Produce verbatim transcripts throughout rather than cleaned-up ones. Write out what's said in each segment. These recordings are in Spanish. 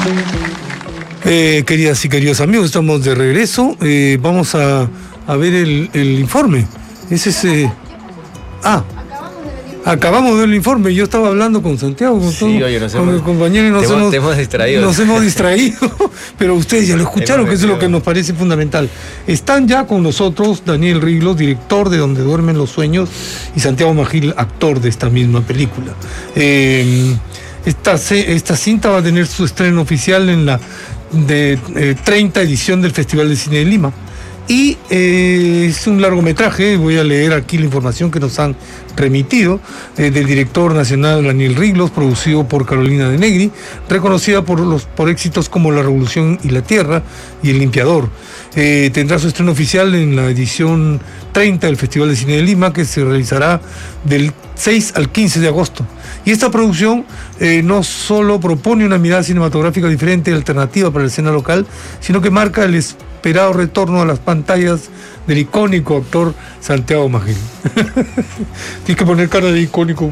Eh, queridas y queridos amigos, estamos de regreso. Eh, vamos a, a ver el, el informe. Ese es... Eh... Ah, acabamos de ver el informe. Yo estaba hablando con Santiago, con, sí, todo, oye, nos con hemos, el compañero y nos te hemos, te hemos distraído. Nos hemos distraído, pero ustedes ya lo escucharon, que eso es lo que nos parece fundamental. Están ya con nosotros Daniel Riglos, director de Donde Duermen los Sueños, y Santiago Magil, actor de esta misma película. Eh, esta, esta cinta va a tener su estreno oficial en la de eh, treinta edición del Festival de Cine de Lima. Y eh, es un largometraje, voy a leer aquí la información que nos han remitido, eh, del director nacional Daniel Riglos, producido por Carolina de Negri, reconocida por, los, por éxitos como La Revolución y la Tierra y El Limpiador. Eh, tendrá su estreno oficial en la edición treinta del Festival de Cine de Lima, que se realizará del seis al quince de agosto. Y esta producción eh, no solo propone una mirada cinematográfica diferente y alternativa para la escena local, sino que marca el esperado retorno a las pantallas del icónico actor Santiago Magil. Tienes que poner cara de icónico,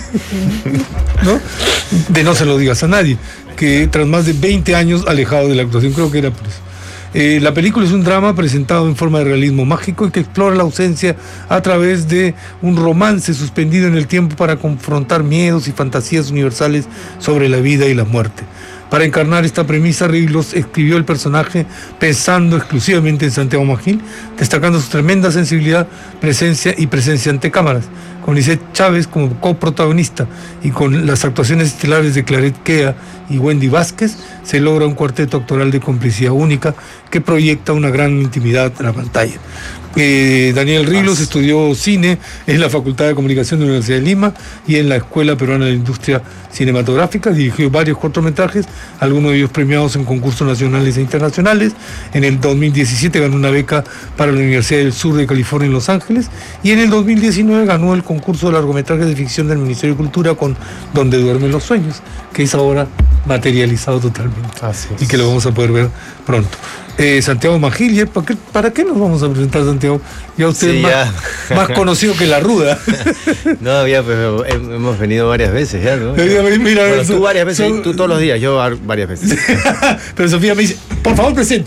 ¿no? De no se lo digas a nadie, que tras más de veinte años alejado de la actuación, creo que era por eso. Eh, la película es un drama presentado en forma de realismo mágico y que explora la ausencia a través de un romance suspendido en el tiempo para confrontar miedos y fantasías universales sobre la vida y la muerte. Para encarnar esta premisa, Riglos escribió el personaje pensando exclusivamente en Santiago Magil, destacando su tremenda sensibilidad, presencia y presencia ante cámaras, con Lisette Chávez como coprotagonista y con las actuaciones estelares de Claret Kea y Wendy Vázquez, se logra un cuarteto actoral de complicidad única que proyecta una gran intimidad en la pantalla. Eh, Daniel Riglos estudió cine en la Facultad de Comunicación de la Universidad de Lima y en la Escuela Peruana de la Industria Cinematográfica. Dirigió varios cortometrajes, algunos de ellos premiados en concursos nacionales e internacionales. En el dos mil diecisiete ganó una beca para la Universidad del Sur de California en Los Ángeles, y en el dos mil diecinueve ganó el concurso de largometrajes de ficción del Ministerio de Cultura con Donde Duermen los Sueños, que es ahora materializado totalmente. Así es. Y que lo vamos a poder ver pronto. Eh, Santiago Magil, ¿para qué, ¿para qué nos vamos a presentar, Santiago? Ya usted Sí, es más, ya. más conocido que la ruda. No, ya, pues hemos venido varias veces ya, ¿no? Mira, mira, Bueno, eso, tú varias veces, son... tú todos los días, yo varias veces. Pero Sofía me dice, por favor, presenta.